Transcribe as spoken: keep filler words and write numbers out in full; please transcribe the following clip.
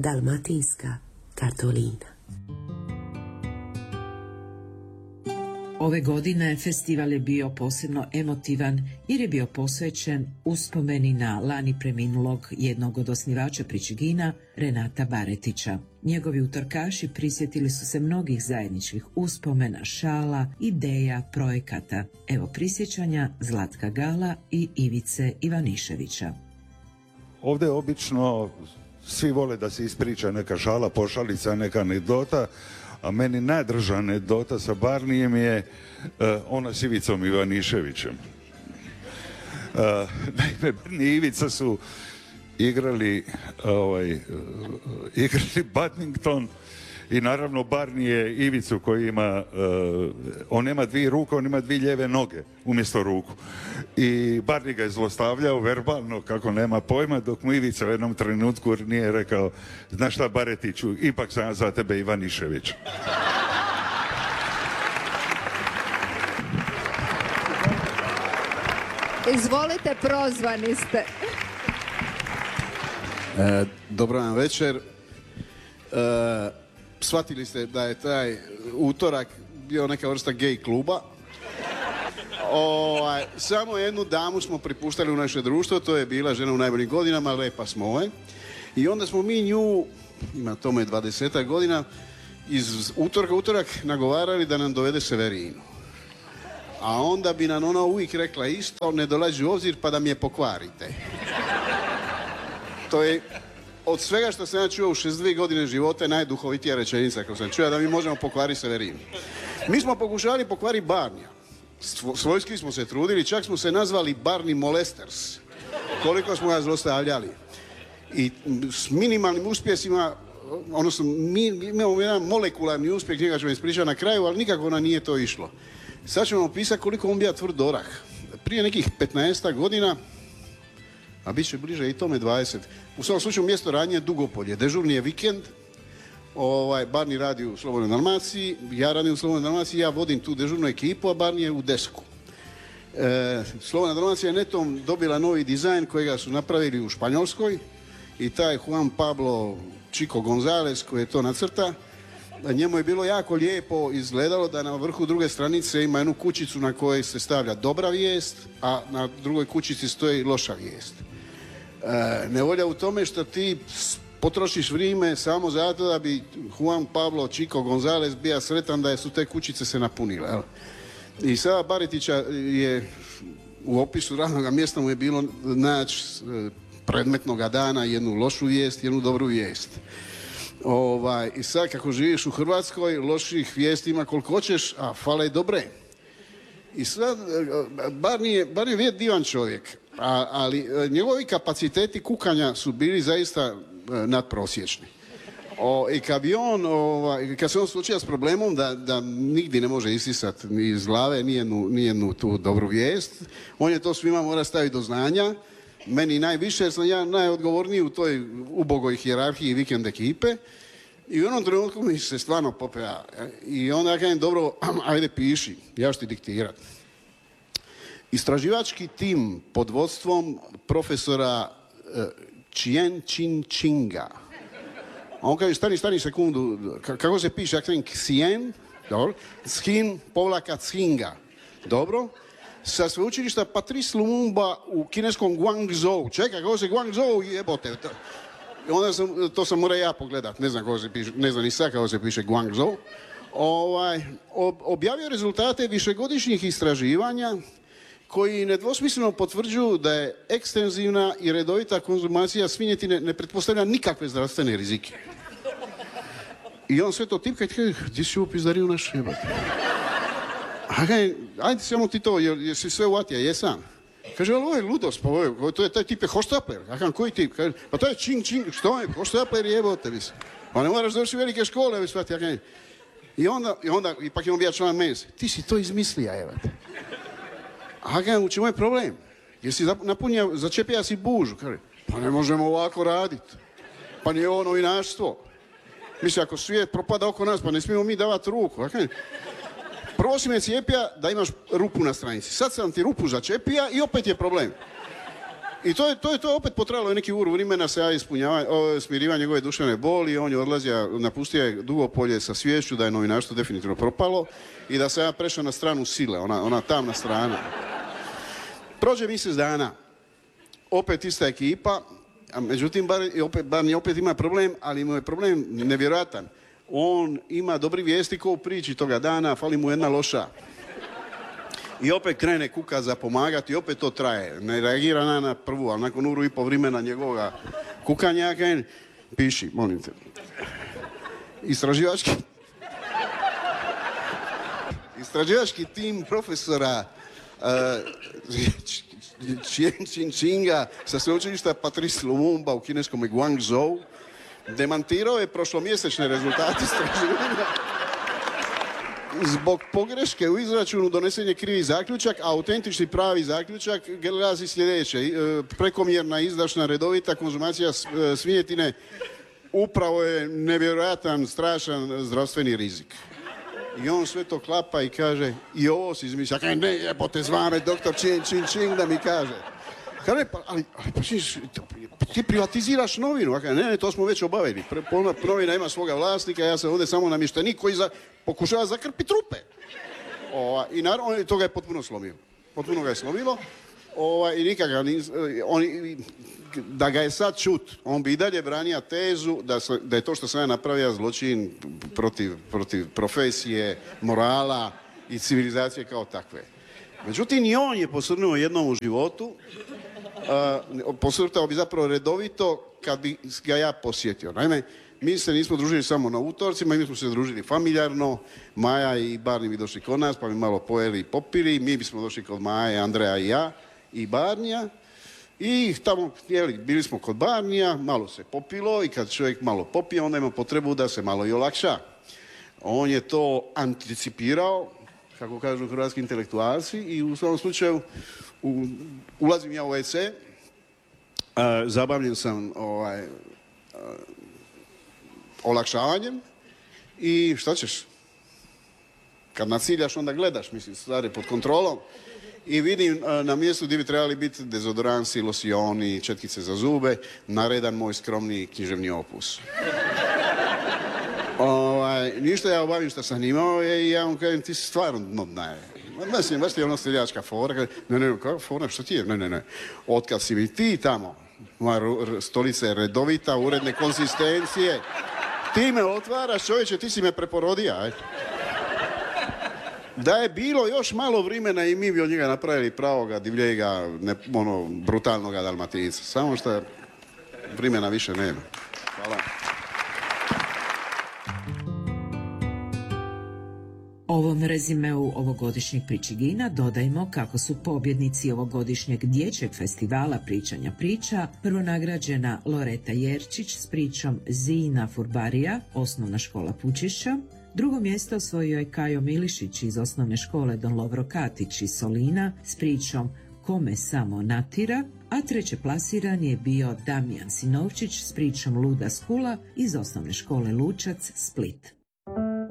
Dalmatinska kartolina. Ove godine festival je bio posebno emotivan jer je bio posvećen uspomeni na lani preminulog jednog od osnivača Pričegina, Renata Baretića. Njegovi utorkaši prisjetili su se mnogih zajedničkih uspomena, šala, ideja, projekata. Evo prisjećanja Zlatka Gala i Ivice Ivaniševića. Ovdje obično svi vole da se ispriča neka šala, pošalica, neka anegdota, a meni najdraža anegdota sa Barnijem je uh, ona s Ivicom Ivaniševićem. Uh, naime, Barni i Ivica su igrali, ovaj, uh, igrali badminton i naravno Barni je Ivicu koji ima, uh, on nema dvije ruke, on ima dvije lijeve noge umjesto ruku. I Barni ga je zlostavljao verbalno kako nema pojma, dok mu Ivica u jednom trenutku nije rekao, znaš šta Baretiću, ipak sam za tebe Ivanišević. Izvolite, prozvani ste. E, dobro vam večer. E, shvatili ste da je taj utorak bio neka vrsta gej kluba. O, samo jednu damu smo pripuštali u naše društvo, to je bila žena u najboljim godinama, lepa smo ovaj. I onda smo mi nju, ima tome dvadesetak godina, iz utorka utorak nagovarali da nam dovede Severinu. A onda bi nam ona uvijek rekla isto, ne dolazi u obzir pa da mi je pokvarite. To je od svega što sam ja čuo u šezdeset dvije godine života najduhovitija rečenica koju sam čuo, da mi možemo pokvariti Severinu. Mi smo pokušali pokvariti Barnija. Svojski smo se trudili, čak smo se nazvali Barney Molesters. Koliko smo ga zlostavljali. I s minimalnim uspjesima, odnosno mi imamo jedan molekularni uspjeh, njega ćemo ispričati na kraju, ali nikako nam nije to išlo. Sad ćemo opisati koliko on bija tvrd orah. Prije nekih petnaestak godina, a bit će bliže i tome dvadeset. U svom slučaju mjesto radnje je Dugopolje. Dežurni je vikend, ovaj, Barni radi u Slobodnoj Dalmaciji, ja radim u Slobodnoj Dalmaciji, ja vodim tu dežurnu ekipu, a Barni je u desku. E, Slobodna Dalmacija je netom dobila novi dizajn kojega su napravili u Španjolskoj i taj Juan Pablo Chico González koji je to nacrta, njemu je bilo jako lijepo izgledalo da na vrhu druge stranice ima jednu kućicu na kojoj se stavlja dobra vijest, a na drugoj kućici stoji loša vijest. E, nevolja u tome što ti potrošiš vrijeme samo zato da bi Juan Pablo Chico González bio sretan da su te kućice se napunile. Jel? I sada Baretića je u opisu radnog mjesta mu je bilo naći predmetnoga dana jednu lošu vijest, jednu dobru vijest. Ovaj, i sad kako živiš u Hrvatskoj, loših vijesti ima koliko hoćeš, a fale dobre. I sad, Barni je, Barni je divan čovjek, a, ali njegovi kapaciteti kukanja su bili zaista nadprosječni. O, I kad bi on, ovaj, kad se on slučio s problemom da, da nigdje ne može isisati ni iz glave nijednu, nijednu tu dobru vijest, on je to svima mora staviti do znanja. Meni najviše, jer sam ja najodgovorniji u toj ubogoj hijerarhiji vikend ekipe. I u onom trenutku mi se stvarno popea. I onda ja kažem, dobro, ajde piši, ja ću ti diktirat. Istraživački tim pod vodstvom profesora uh, Chien Chin Chinga. A on kaže, stani, stani sekundu, K- kako se piše, ja kažem, Ksien, dobro, Skin, povlaka Tshinga, dobro. Sa sveučilišta Patrice Lumumba u kineskom Guangzhou. Čekaj, kako se Guangzhou jebote. Onda sam, to sam morao ja pogledat, ne znam kako se piše, ne znam ni sad kako se piše Guangzhou. Ovaj, ob, objavio rezultate višegodišnjih istraživanja koji nedvosmisleno potvrđuju da je ekstenzivna i redovita konzumacija svinjetine ne pretpostavlja nikakve zdravstvene rizike. I on sve to tipka i kaže, gdje si ovo pizdariju naš jebote? A kaj, ajde samo ti to, jer, jer si sve uvatija, jesam. Kaže, ali ovo je ludost, pa ovo je, to je taj tip je hoštapler. A kaj, koji tip? Kaže, pa to je čing, čing, što je, hoštapler jebote, mislim. Pa ne moraš završi velike škole, vi shvati, a kaj. I onda, i onda, ipak je on bija član meze. Ti si to izmislija, jebote. A kaj, u čemu je problem? Jer si napunja, začepija si bužu. Kaže, pa ne možemo ovako raditi. Pa nije ovo novinarstvo. Mislim, ako svijet propada oko nas, pa ne smijemo mi davati ruku. A kaj? Prvo si me cijepija da imaš rupu na stranici. Sad sam ti rupu začepija i opet je problem. I to je, to je to opet potrajalo neki ur vremena se ja ispunjava, smirivanje njegove duševne boli, on je odlazio, napustio je Dugopolje sa sviješću da je novinarstvo definitivno propalo i da se ja prešao na stranu sile, ona, ona tamna strana. Prođe mjesec dana, opet ista ekipa, a međutim, bar, opet, bar opet ima problem, ali mu je problem nevjerojatan. On ima dobri vijesti ko u priči toga dana, fali mu jedna loša. I opet krene kuka za pomagati i opet to traje. Ne reagira na, na prvu, ali nakon uru i po vremena njegovoga kukanja, piši, molim te. Istraživački... Istraživački tim profesora Chien Chin Chinga sa sveučilišta Patrice Lumumba u kineskom Guangzhou demantirao je prošlomjesečne rezultate istraživanja. Zbog pogreške u izračunu donesen je krivi zaključak, a autentični pravi zaključak glasi sljedeće. Prekomjerna, izdašna, redovita konzumacija svinjetine upravo je nevjerojatan, strašan zdravstveni rizik. I on sve to klapa i kaže, i ovo si izmišlja. Kaj ne, jebote, zvane doktor Chien Chin Chin da mi kaže. Kaže, pa, ali, ali pa, ti privatiziraš novinu. Kaj, ne, ne, to smo već obavili. Polna novina ima svoga vlasnika, ja sam ovdje samo namještenik koji za, pokušava zakrpiti rupe. Ova, I naravno, to ga je potpuno slomilo. Potpuno ga je slomilo. Ova, I nikakav, on, da ga je sad čut, on bi i dalje branio tezu da, da je to što sam ja napravio zločin protiv, protiv profesije, morala i civilizacije kao takve. Međutim, i on je posrnuo jednom u životu, uh, posrtao bi zapravo redovito kad bi ga ja posjetio. Naime, mi se nismo družili samo na utorcima, mi smo se družili familijarno, Maja i Barni bi došli kod nas, pa bi malo pojeli i popili, mi bismo došli kod Maje, Andreja i ja i Barnija. I tamo, jeli, bili smo kod Barnija, malo se popilo i kad čovjek malo popije, onda ima potrebu da se malo i olakša. On je to anticipirao, kako kažu hrvatski intelektualci, i u svom slučaju u, ulazim ja u ve ce, uh, zabavljen sam ovaj, uh, olakšavanjem i šta ćeš? Kad naciljaš, onda gledaš, mislim, stvari pod kontrolom. I vidim uh, na mjestu gdje bi trebali biti dezodoransi, losioni, četkice za zube, naredan moj skromni književni opus. Ovaj, ništa ja obavim što sam imao i ja vam kažem, ti si stvarno dno dna. Mislim, baš ti je ono seljačka fora. Ne, ne, kako fora, što ti je? Ne, ne, ne. Otkad si mi ti tamo, moja stolica je redovita, uredne konsistencije, ti me otvaraš, čovječe, ti si me preporodio, aj. Da je bilo još malo vremena i mi bi od njega napravili pravoga, divljega, ne, ono, brutalnoga Dalmatinca. Samo što vremena više nema. Hvala. Ovom rezimeu ovogodišnjeg Pričigina dodajmo kako su pobjednici ovogodišnjeg dječjeg festivala Pričanja priča prvo nagrađena Loreta Jerčić s pričom Zina Furbarija, osnovna škola Pučišća. Drugo mjesto osvojio je Kajo Milišić iz osnovne škole Don Lovro Katić iz Solina s pričom Kome samo natira, a treće plasiran je bio Damjan Sinovčić s pričom Luda skula iz osnovne škole Lučac, Split.